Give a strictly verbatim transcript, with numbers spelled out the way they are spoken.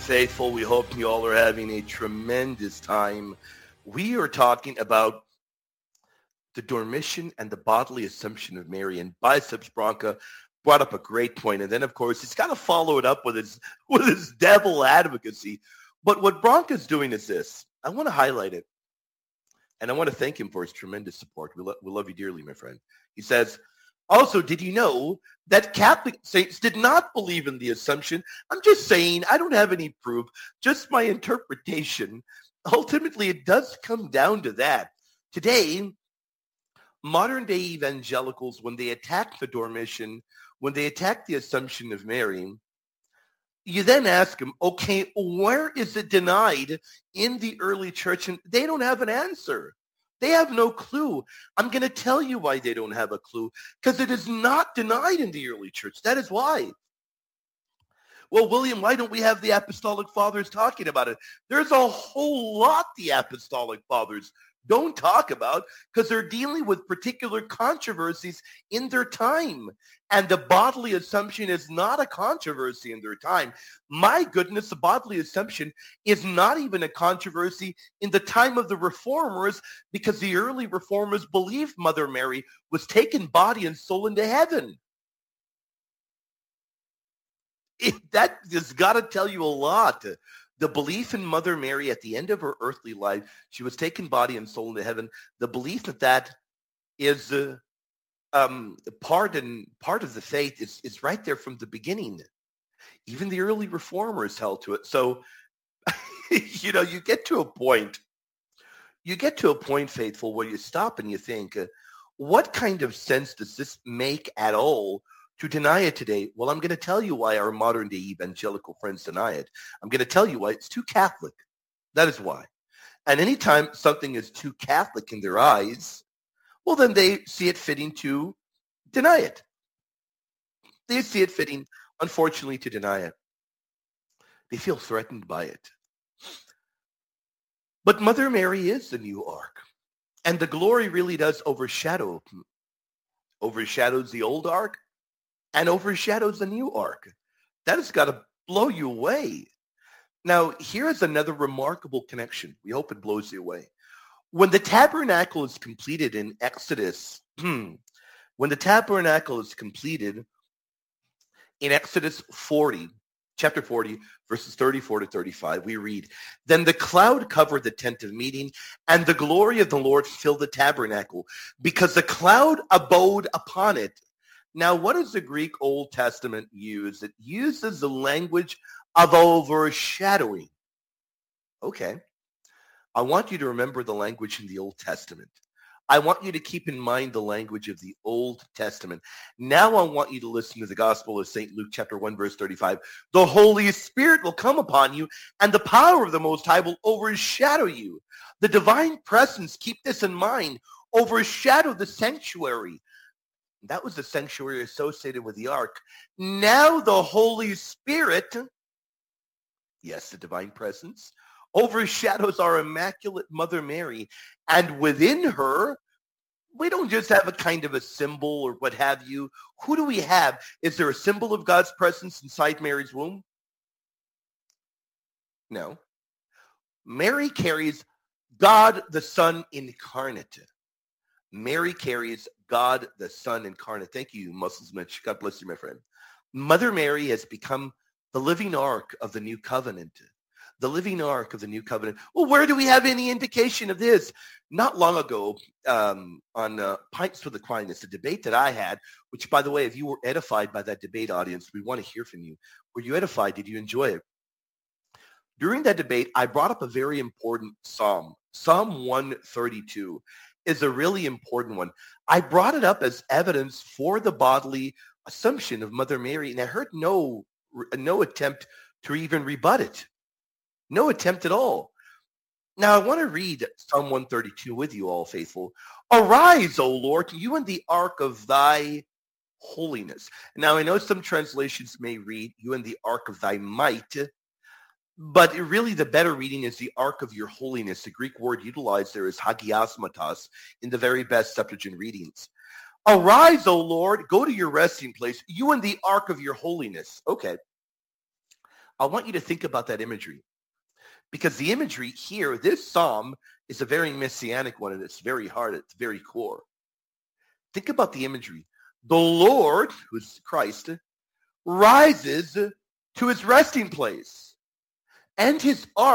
faithful. We hope you all are having a tremendous time. We are talking about the dormition and the bodily assumption of Mary, and Biceps Bronca brought up a great point. And then, of course, he's got to follow it up with his with his devil advocacy. But what Bronca's doing is this. I want to highlight it, and I want to thank him for his tremendous support. We, lo- we love you dearly, my friend. He says, also, did you know that Catholic saints did not believe in the Assumption? I'm just saying, I don't have any proof, just my interpretation. Ultimately, it does come down to that. Today, modern-day evangelicals, when they attack the Dormition, when they attack the Assumption of Mary, you then ask them, okay, where is it denied in the early church? And they don't have an answer. They have no clue. I'm going to tell you why they don't have a clue, because it is not denied in the early church. That is why. Well, William, why don't we have the Apostolic Fathers talking about it? There's a whole lot the Apostolic Fathers don't talk about because they're dealing with particular controversies in their time. And the bodily assumption is not a controversy in their time. My goodness, the bodily assumption is not even a controversy in the time of the Reformers, because the early Reformers believed Mother Mary was taken body and soul into heaven. It, that has got to tell you a lot. The belief in Mother Mary at the end of her earthly life, she was taken body and soul into heaven. The belief that that is uh, um, part and part of the faith is, is right there from the beginning. Even the early Reformers held to it. So, you know, you get to a point, you get to a point, faithful, where you stop and you think, uh, what kind of sense does this make at all to deny it today? Well, I'm going to tell you why our modern-day evangelical friends deny it. I'm going to tell you why. It's too Catholic. That is why. And anytime something is too Catholic in their eyes, well, then they see it fitting to deny it. They see it fitting, unfortunately, to deny it. They feel threatened by it. But Mother Mary is the new ark. And the glory really does overshadow, overshadows the old ark, and overshadows the new ark. That has got to blow you away. Now, here is another remarkable connection. We hope it blows you away. When the tabernacle is completed in Exodus, when the tabernacle is completed in Exodus forty, chapter forty, verses thirty-four to thirty-five, we read, then the cloud covered the tent of meeting, and the glory of the Lord filled the tabernacle, because the cloud abode upon it. Now, what does the Greek Old Testament use? It uses the language of overshadowing. Okay. I want you to remember the language in the Old Testament. I want you to keep in mind the language of the Old Testament. Now I want you to listen to the Gospel of Saint Luke, chapter one, verse thirty-five. The Holy Spirit will come upon you, and the power of the Most High will overshadow you. The divine presence, keep this in mind, overshadowed the sanctuary. That was the sanctuary associated with the ark. Now the Holy Spirit, yes, the divine presence, overshadows our Immaculate Mother Mary. And within her, we don't just have a kind of a symbol or what have you. Who do we have? Is there a symbol of God's presence inside Mary's womb? No. Mary carries God the Son incarnate. Mary carries God the Son incarnate. Thank you, Muslims Mitch. God bless you, my friend. Mother Mary has become the living ark of the new covenant. The living ark of the new covenant. Well, where do we have any indication of this? Not long ago, um, on uh, Pints with Aquinas, a debate that I had, which, by the way, if you were edified by that debate, audience, we want to hear from you. Were you edified? Did you enjoy it? During that debate, I brought up a very important psalm. Psalm one thirty-two is a really important one. I brought it up as evidence for the bodily assumption of Mother Mary, and I heard no, no attempt to even rebut it. No attempt at all. Now, I want to read Psalm one thirty-two with you, all faithful. Arise, O Lord, you in the ark of thy holiness. Now, I know some translations may read, you in the ark of thy might, but really the better reading is the ark of your holiness. The Greek word utilized there is hagiasmatos in the very best Septuagint readings. Arise, O Lord, go to your resting place, you in the ark of your holiness. Okay. I want you to think about that imagery, because the imagery here, this psalm is a very messianic one, and it's very hard at the very core. Think about the imagery. The Lord, who's Christ, rises to his resting place, and his ark